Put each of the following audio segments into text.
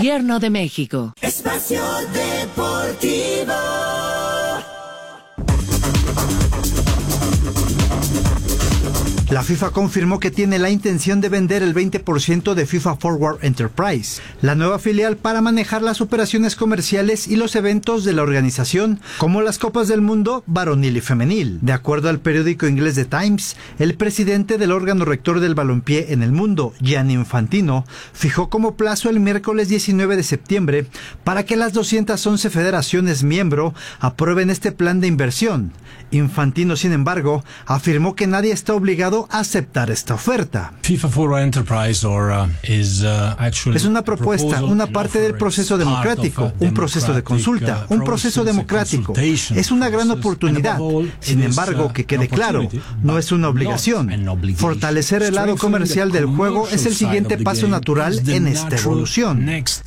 Gobierno de México. Espacio Deportivo. La FIFA confirmó que tiene la intención de vender el 20% de FIFA Forward Enterprise, la nueva filial para manejar las operaciones comerciales y los eventos de la organización, como las Copas del Mundo varonil y femenil. De acuerdo al periódico inglés The Times, el presidente del órgano rector del balompié en el mundo, Gianni Infantino, fijó como plazo el miércoles 19 de septiembre para que las 211 federaciones miembro aprueben este plan de inversión. Infantino, sin embargo, afirmó que nadie está obligado a aceptar esta oferta. FIFA Forward Enterprise es una propuesta, una parte del proceso democrático, un proceso de consulta, un proceso democrático. Es una gran oportunidad. Sin embargo, que quede claro, no es una obligación. Fortalecer el lado comercial del juego es el siguiente paso natural en esta evolución.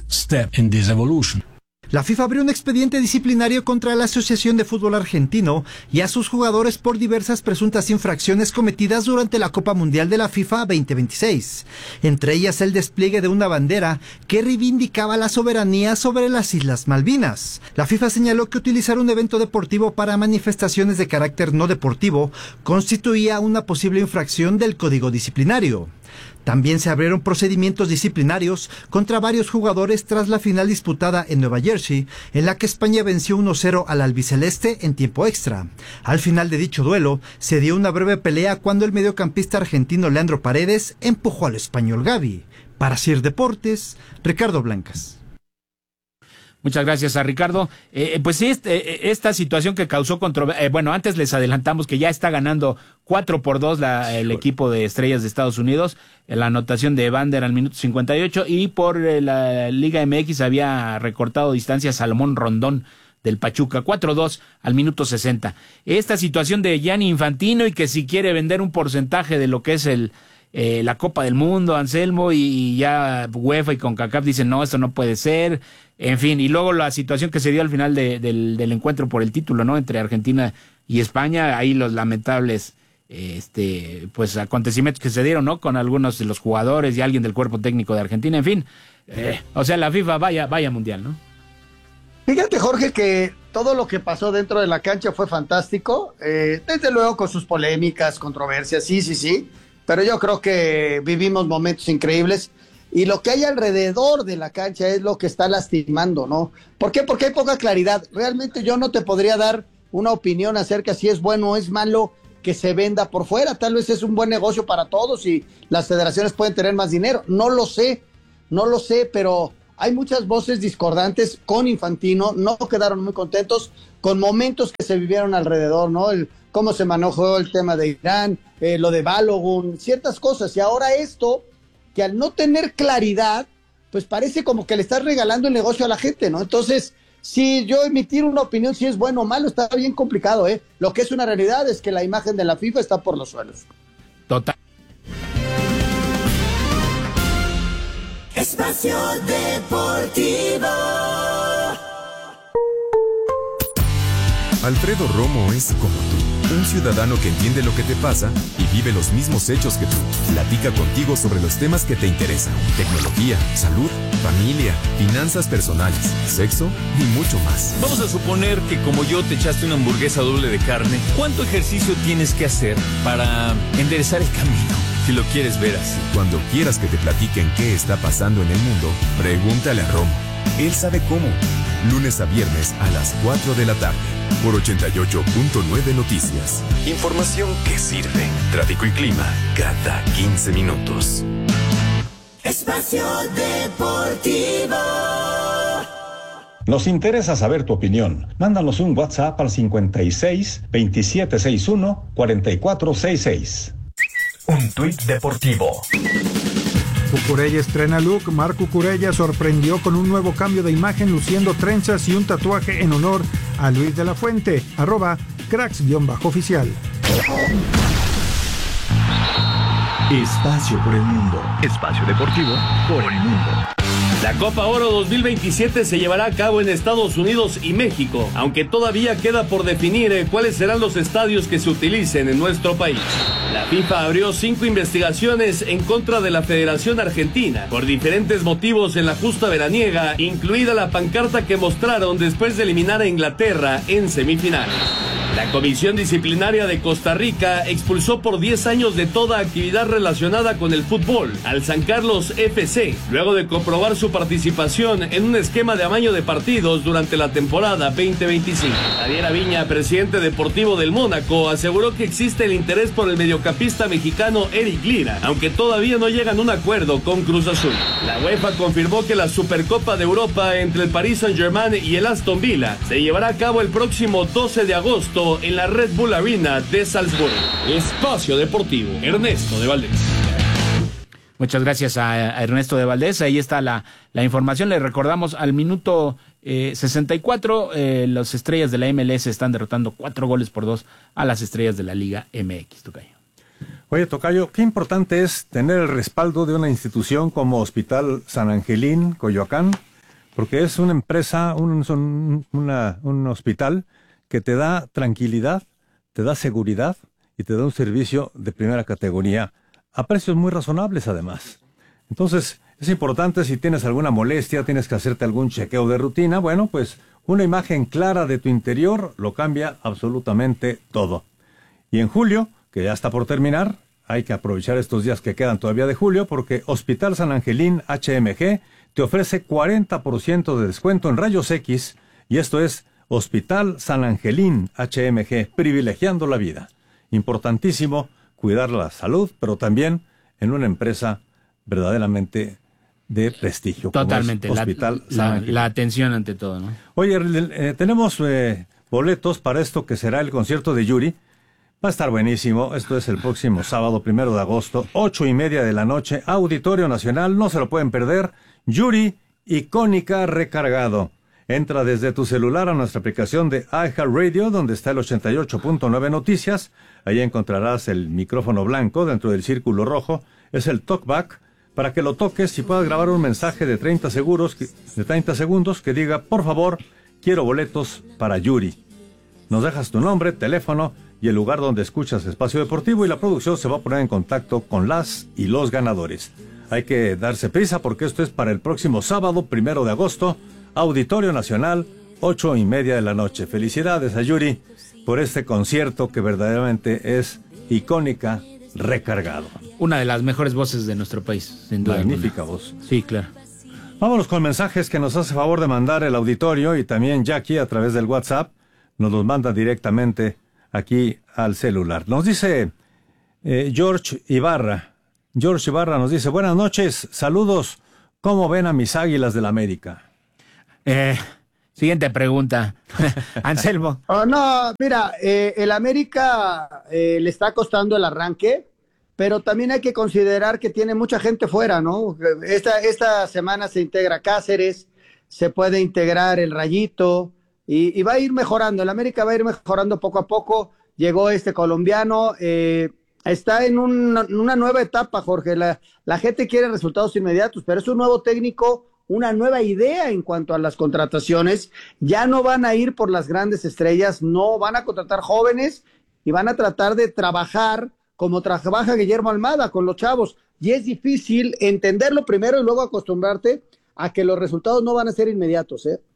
La FIFA abrió un expediente disciplinario contra la Asociación de Fútbol Argentino y a sus jugadores por diversas presuntas infracciones cometidas durante la Copa Mundial de la FIFA 2026, entre ellas el despliegue de una bandera que reivindicaba la soberanía sobre las Islas Malvinas. La FIFA señaló que utilizar un evento deportivo para manifestaciones de carácter no deportivo constituía una posible infracción del Código Disciplinario. También se abrieron procedimientos disciplinarios contra varios jugadores tras la final disputada en Nueva Jersey, en la que España venció 1-0 al albiceleste en tiempo extra. Al final de dicho duelo, se dio una breve pelea cuando el mediocampista argentino Leandro Paredes empujó al español Gavi. Para CIR Deportes, Ricardo Blancas. Muchas gracias a Ricardo. Pues sí, esta situación que causó controversia, antes les adelantamos que ya está ganando 4-2 el equipo de Estrellas de Estados Unidos, la anotación de Evander al minuto 58, y por la Liga MX había recortado distancia Salomón Rondón del Pachuca, 4-2 al minuto 60. Esta situación de Gianni Infantino y que si quiere vender un porcentaje de lo que es la Copa del Mundo, Anselmo, y ya UEFA y CONCACAF dicen no, esto no puede ser, en fin, y luego la situación que se dio al final del encuentro por el título, ¿no?, entre Argentina y España, ahí los lamentables pues acontecimientos que se dieron, ¿no?, con algunos de los jugadores y alguien del cuerpo técnico de Argentina, en fin, o sea, la FIFA vaya mundial, ¿no? Fíjate, Jorge, que todo lo que pasó dentro de la cancha fue fantástico, desde luego con sus polémicas, controversias, sí, pero yo creo que vivimos momentos increíbles y lo que hay alrededor de la cancha es lo que está lastimando, ¿no? ¿Por qué? Porque hay poca claridad. Realmente yo no te podría dar una opinión acerca si es bueno o es malo que se venda por fuera. Tal vez es un buen negocio para todos y las federaciones pueden tener más dinero. No lo sé, pero hay muchas voces discordantes con Infantino, no quedaron muy contentos con momentos que se vivieron alrededor, ¿no? Cómo se manejó el tema de Irán, lo de Balogun, ciertas cosas. Y ahora esto, que al no tener claridad, pues parece como que le estás regalando el negocio a la gente, ¿no? Entonces, si yo emitir una opinión si es bueno o malo, está bien complicado, ¿eh? Lo que es una realidad es que la imagen de la FIFA está por los suelos. Total. Espacio Deportivo. Alfredo Romo es como tú, un ciudadano que entiende lo que te pasa y vive los mismos hechos que tú. Platica contigo sobre los temas que te interesan: tecnología, salud, familia, finanzas personales, sexo y mucho más. Vamos a suponer que como yo te echaste una hamburguesa doble de carne. ¿Cuánto ejercicio tienes que hacer para enderezar el camino? Si lo quieres ver así. Cuando quieras que te platiquen qué está pasando en el mundo, pregúntale a Romo. Él sabe cómo. Lunes a viernes a las 4 de la tarde. Por 88.9 Noticias. Información que sirve. Tráfico y clima cada 15 minutos. Espacio Deportivo. Nos interesa saber tu opinión. Mándanos un WhatsApp al 56 2761 4466. Un tuit deportivo. Cucurella estrena look. Marc Cucurella sorprendió con un nuevo cambio de imagen luciendo trenzas y un tatuaje en honor a Luis de la Fuente. @cracks_oficial. Espacio por el mundo. Espacio deportivo por el mundo. La Copa Oro 2027 se llevará a cabo en Estados Unidos y México, aunque todavía queda por definir cuáles serán los estadios que se utilicen en nuestro país. La FIFA abrió 5 investigaciones en contra de la Federación Argentina por diferentes motivos en la justa veraniega, incluida la pancarta que mostraron después de eliminar a Inglaterra en semifinales. La Comisión Disciplinaria de Costa Rica expulsó por 10 años de toda actividad relacionada con el fútbol al San Carlos FC, luego de comprobar su participación en un esquema de amaño de partidos durante la temporada 2025. Javier Aviña, presidente deportivo del Mónaco, aseguró que existe el interés por el mediocampista mexicano Eric Lira, aunque todavía no llegan a un acuerdo con Cruz Azul. La UEFA confirmó que la Supercopa de Europa entre el Paris Saint-Germain y el Aston Villa se llevará a cabo el próximo 12 de agosto en la Red Bull Arena de Salzburgo. Espacio Deportivo, Ernesto de Valdés. Muchas gracias a Ernesto de Valdés. Ahí está la información. Le recordamos al minuto 64, las estrellas de la MLS están derrotando 4-2 a las estrellas de la Liga MX. Tocayo. Oye, Tocayo, qué importante es tener el respaldo de una institución como Hospital San Angelín, Coyoacán, porque es una empresa, un hospital que te da tranquilidad, te da seguridad y te da un servicio de primera categoría a precios muy razonables además. Entonces, es importante si tienes alguna molestia, tienes que hacerte algún chequeo de rutina, bueno, pues una imagen clara de tu interior lo cambia absolutamente todo. Y en julio, que ya está por terminar, hay que aprovechar estos días que quedan todavía de julio porque Hospital San Angelín HMG te ofrece 40% de descuento en rayos X y esto es Hospital San Angelín HMG, privilegiando la vida. Importantísimo cuidar la salud, pero también en una empresa verdaderamente de prestigio. Totalmente, Hospital San Angelín. La atención ante todo, ¿no? Oye, tenemos boletos para esto que será el concierto de Yuri. Va a estar buenísimo. Esto es el próximo sábado, 1 de agosto, 8:30 de la noche, Auditorio Nacional. No se lo pueden perder. Yuri, icónica, recargado. Entra desde tu celular a nuestra aplicación de iHeartRadio, donde está el 88.9 Noticias. Ahí encontrarás el micrófono blanco dentro del círculo rojo. Es el talkback para que lo toques y puedas grabar un mensaje de 30 segundos que diga, por favor, quiero boletos para Yuri. Nos dejas tu nombre, teléfono y el lugar donde escuchas Espacio Deportivo y la producción se va a poner en contacto con las y los ganadores. Hay que darse prisa porque esto es para el próximo sábado, 1 de agosto, Auditorio Nacional, 8:30 de la noche. Felicidades a Yuri por este concierto que verdaderamente es icónica, recargado. Una de las mejores voces de nuestro país, sin duda. Magnífica voz. Sí, claro. Vámonos con mensajes que nos hace favor de mandar el auditorio y también Jackie a través del WhatsApp. Nos los manda directamente aquí al celular. Nos dice George Ibarra. George Ibarra nos dice, buenas noches, saludos. ¿Cómo ven a mis Águilas del América? Siguiente pregunta. Anselmo. No, mira, el América le está costando el arranque, pero también hay que considerar que tiene mucha gente fuera, ¿no? Esta semana se integra Cáceres, se puede integrar el Rayito y va a ir mejorando. El América va a ir mejorando poco a poco. Llegó este colombiano, está en una nueva etapa, Jorge. La gente quiere resultados inmediatos, pero es un nuevo técnico, una nueva idea en cuanto a las contrataciones. Ya no van a ir por las grandes estrellas, no van a contratar jóvenes y van a tratar de trabajar como trabaja Guillermo Almada con los chavos. Y es difícil entenderlo primero y luego acostumbrarte a que los resultados no van a ser inmediatos, ¿eh?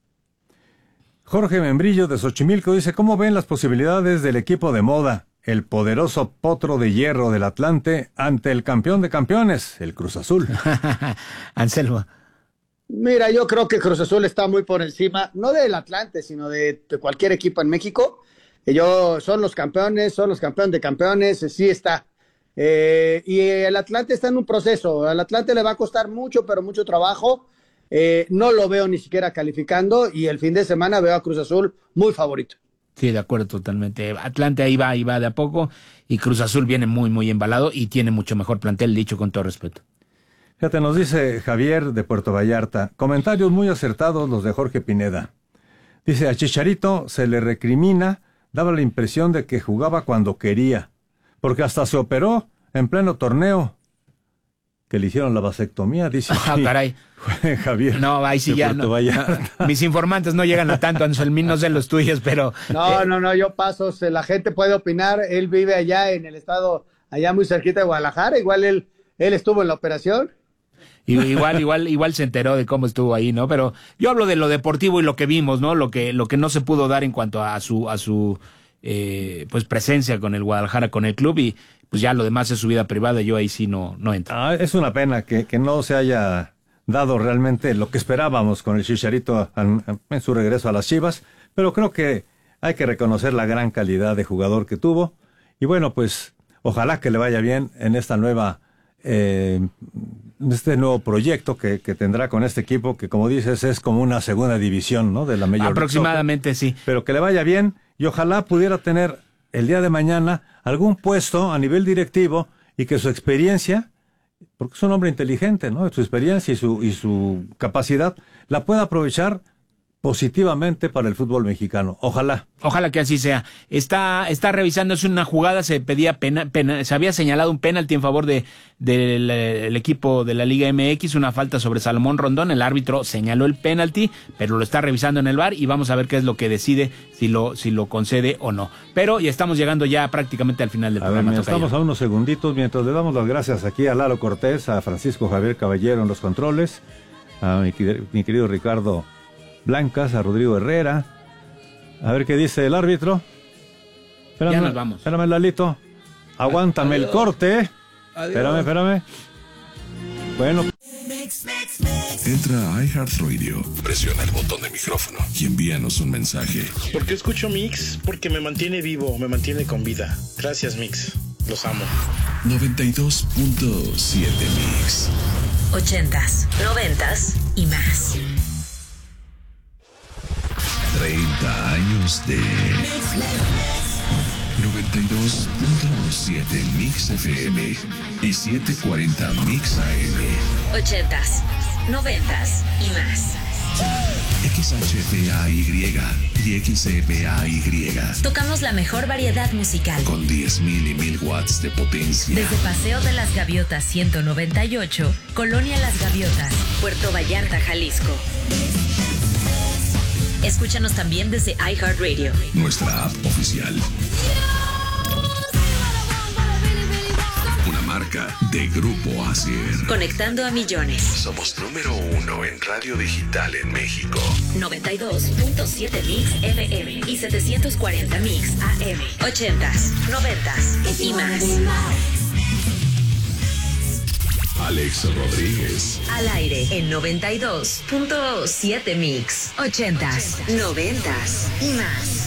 Jorge Membrillo de Xochimilco dice, ¿cómo ven las posibilidades del equipo de moda, el poderoso potro de hierro del Atlante, ante el campeón de campeones, el Cruz Azul? Anselmo. Mira, yo creo que Cruz Azul está muy por encima, no del Atlante, sino de cualquier equipo en México. Son los campeones de campeones, sí está. Y el Atlante está en un proceso. Al Atlante le va a costar mucho, pero mucho trabajo. No lo veo ni siquiera calificando y el fin de semana veo a Cruz Azul muy favorito. Sí, de acuerdo totalmente. Atlante ahí va de a poco y Cruz Azul viene muy, muy embalado y tiene mucho mejor plantel, dicho con todo respeto. Fíjate, nos dice Javier de Puerto Vallarta, comentarios muy acertados los de Jorge Pineda. Dice, a Chicharito se le recrimina, daba la impresión de que jugaba cuando quería, porque hasta se operó en pleno torneo. que le hicieron la vasectomía, dice. Caray. Javier. No, ahí sí ya. No, mis informantes no llegan a tanto, Anselmín, no sé los tuyos, pero. No, yo paso. La gente puede opinar. Él vive allá en el estado, allá muy cerquita de Guadalajara. Igual él estuvo en la operación. Igual se enteró de cómo estuvo ahí, ¿no? Pero yo hablo de lo deportivo y lo que vimos, ¿no? Lo que no se pudo dar en cuanto a su pues presencia con el Guadalajara, con el club, y pues ya lo demás es su vida privada. Yo ahí sí no entro. Es una pena que no se haya dado realmente lo que esperábamos con el Chicharito en su regreso a las Chivas, pero creo que hay que reconocer la gran calidad de jugador que tuvo, y bueno, pues ojalá que le vaya bien en esta nueva este nuevo proyecto que tendrá con este equipo, que como dices es como una segunda división, ¿no? De la Major League Soccer. Aproximadamente, sí. Pero que le vaya bien, y ojalá pudiera tener el día de mañana algún puesto a nivel directivo, y que su experiencia, porque es un hombre inteligente, ¿no? Su experiencia y su capacidad la pueda aprovechar positivamente para el fútbol mexicano. Ojalá que así sea. Está revisándose una jugada, se pedía se había señalado un penalti en favor del equipo de la Liga MX, una falta sobre Salomón Rondón. El árbitro señaló el penalti, pero lo está revisando en el VAR, y vamos a ver qué es lo que decide, si lo concede o no. Pero ya estamos llegando ya prácticamente al final del programa. Estamos a unos segunditos mientras le damos las gracias aquí a Lalo Cortés, a Francisco Javier Caballero en los controles, a mi querido Ricardo Blancas, a Rodrigo Herrera. A ver qué dice el árbitro. Espérame, ya nos vamos. Espérame, Lalito. Aguántame el corte. Adiós. Espérame. Bueno. Entra a iHeartRadio, presiona el botón de micrófono y envíanos un mensaje. ¿Por qué escucho Mix? Porque me mantiene vivo, me mantiene con vida. Gracias, Mix. Los amo. 92.7 Mix. 80s, 90s y más. 30 años de 92.7 Mix FM y 740 Mix AM. 80s, 90s y más. XHPAY y XEPAY. Tocamos la mejor variedad musical con 10.000 y 1.000 watts de potencia. Desde Paseo de las Gaviotas 198, Colonia Las Gaviotas, Puerto Vallarta, Jalisco. Escúchanos también desde iHeartRadio, nuestra app oficial. Una marca de Grupo Asier. Conectando a millones. Somos número 1 en radio digital en México. 92.7 Mix FM y 740 Mix AM. 80s, 90s y más. Alex Rodríguez. Al aire en 92.7 Mix. 80s, 90s y más.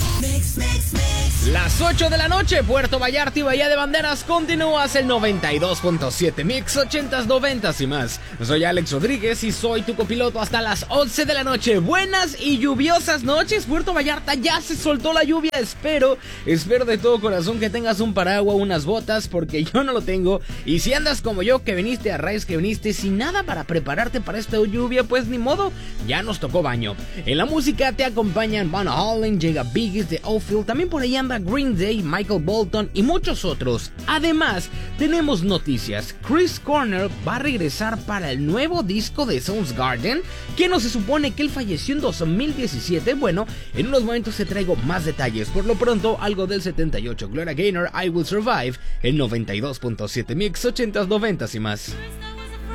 Las 8 de la noche, Puerto Vallarta y Bahía de Banderas, continúas el 92.7 Mix, 80s, 90s y más. Soy Alex Rodríguez y soy tu copiloto hasta las 11 de la noche. Buenas y lluviosas noches, Puerto Vallarta, ya se soltó la lluvia. Espero de todo corazón que tengas un paraguas, unas botas, porque yo no lo tengo. Y si andas como yo, que viniste a raíz, que viniste sin nada para prepararte para esta lluvia, pues ni modo, ya nos tocó baño. En la música te acompañan Van Halen, llega Biggie de Outfield, también por ahí anda Green Day, Michael Bolton y muchos otros. Además, tenemos noticias. Chris Cornell va a regresar para el nuevo disco de Soundgarden, que no se supone que él falleció en 2017. Bueno, en unos momentos te traigo más detalles. Por lo pronto, algo del 78, Gloria Gaynor, I Will Survive, el 92.7 Mix, 80s, 90s y más.